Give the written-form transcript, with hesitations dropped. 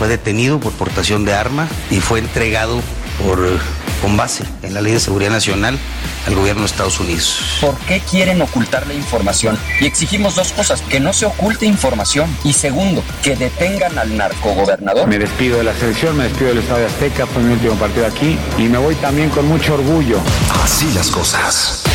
fue detenido por portación de arma y fue entregado con base en la Ley de Seguridad Nacional al gobierno de Estados Unidos. ¿Por qué quieren ocultar la información? Y exigimos dos cosas: que no se oculte información, y segundo, que detengan al narcogobernador. Me despido de la selección, me despido del Estadio Azteca, fue mi último partido aquí y me voy también con mucho orgullo. Así las cosas.